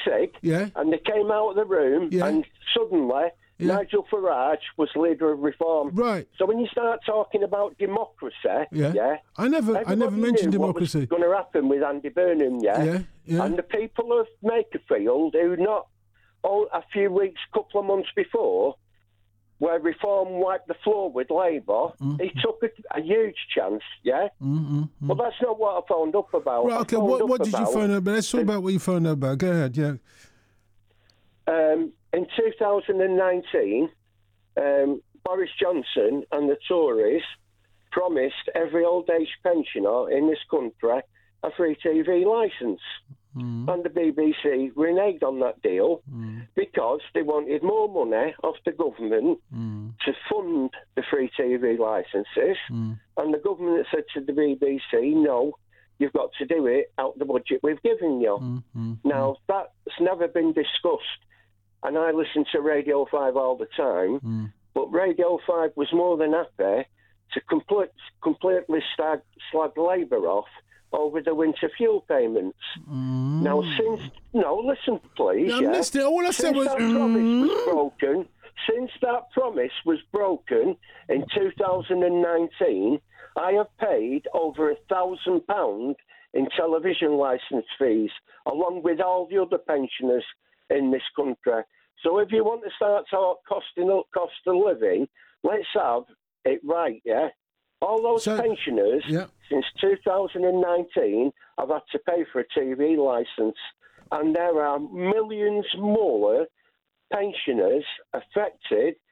sick, and they came out of the room, and suddenly Nigel Farage was leader of Reform. Right. So when you start talking about democracy, I never mentioned democracy. What was going to happen with Andy Burnham, and the people of Makerfield, who not a few weeks, couple of months before, where Reform wiped the floor with Labour, he took a huge chance, Well, that's not what I phoned up about. Right, okay, what did you phone up about? Let's talk about what you phoned up about. Go ahead, In 2019, Boris Johnson and the Tories promised every old age pensioner in this country a free TV licence. And the BBC reneged on that deal because they wanted more money off the government to fund the free TV licences. And the government said to the BBC, no, you've got to do it out the budget we've given you. Now, that's never been discussed. And I listen to Radio 5 all the time, but Radio 5 was more than happy to completely slag Labour off over the winter fuel payments. Now, listen, please. I'm listening. All I said was... Since that promise was broken in 2019, I have paid over £1,000 in television licence fees, along with all the other pensioners in this country. So if you want to start talking cost of living, let's have it right, All those pensioners, since 2019, have had to pay for a TV licence. And there are millions more pensioners affected